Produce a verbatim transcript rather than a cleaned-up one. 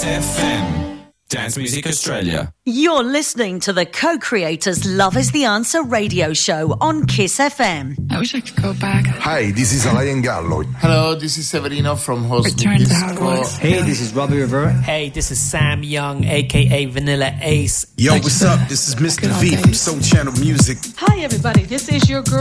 Kiss F M. Dance Music Australia. You're listening to the Co-Creators Love is the Answer radio show on Kiss F M. I wish I could go back. Hi, this is Alain Gallo. Hello, this is Severino from Host Return to how it was. Hey, this is Robbie Rivera. Hey, this is Sam Young, a k a. Vanilla Ace. Yo, what's up? This is Mister V from Soul Channel Music. Hi, everybody. This is your girl